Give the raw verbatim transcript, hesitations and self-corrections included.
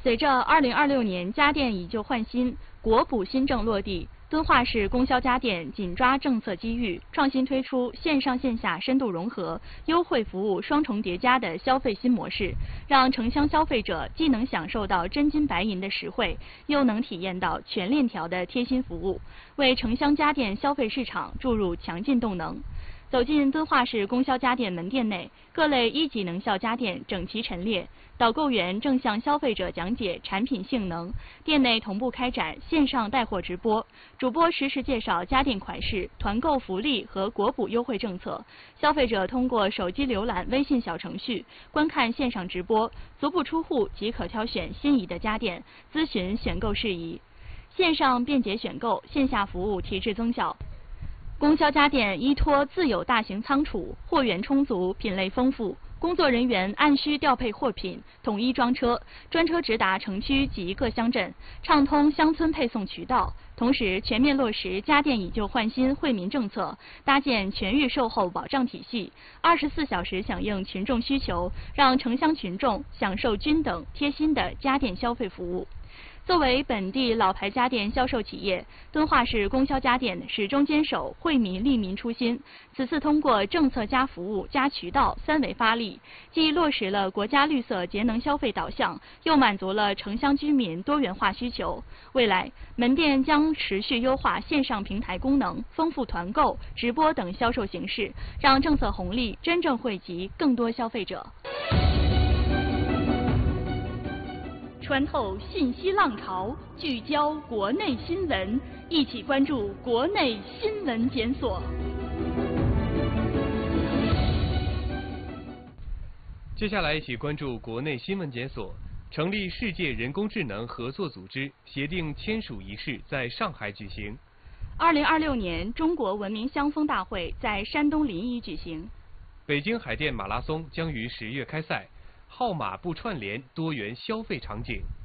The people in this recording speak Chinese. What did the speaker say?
随着二零二六年家电以旧换新、国补新政落地，敦化市供销家电紧抓政策机遇，创新推出线上线下深度融合、优惠服务双重叠加的消费新模式，让城乡消费者既能享受到真金白银的实惠，又能体验到全链条的贴心服务，为城乡家电消费市场注入强劲动能。走进敦化市供销家电门店内，各类一级能效家电整齐陈列，导购员正向消费者讲解产品性能。店内同步开展线上带货直播，主播实时介绍家电款式、团购福利和国补优惠政策。消费者通过手机浏览微信小程序，观看线上直播，足不出户即可挑选心仪的家电，咨询选购事宜。线上便捷选购，线下服务提质增效。供销家电依托自有大型仓储，货源充足，品类丰富，工作人员按需调配货品，统一装车，专车直达城区及各乡镇，畅通乡村配送渠道。同时，全面落实家电以旧换新惠民政策，搭建全域售后保障体系，二十四小时响应群众需求，让城乡群众享受均等贴心的家电消费服务。作为本地老牌家电销售企业，敦化市供销家电始终坚守惠民利民初心。此次通过政策加服务加渠道三维发力，既落实了国家绿色节能消费导向，又满足了城乡居民多元化需求。未来，门店将持续优化线上平台功能，丰富团购、直播等销售形式，让政策红利真正惠及更多消费者。穿透信息浪潮，聚焦国内新闻，一起关注国内新闻检索。 接下来一起关注国内新闻检索。成立世界人工智能合作组织协定签署仪式在上海举行。 二零二六年中国文明乡风大会在山东临沂举行。 北京海淀马拉松将于十月开赛。号码布串联多元消费场景。